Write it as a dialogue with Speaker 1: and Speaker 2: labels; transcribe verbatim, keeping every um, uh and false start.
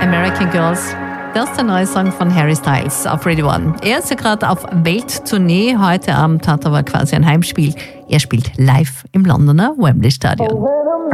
Speaker 1: American Girls. Das ist der neue Song von Harry Styles auf Radio One. Er ist ja gerade auf Welttournee. Heute Abend hat er aber quasi ein Heimspiel. Er spielt live im Londoner Wembley Stadion.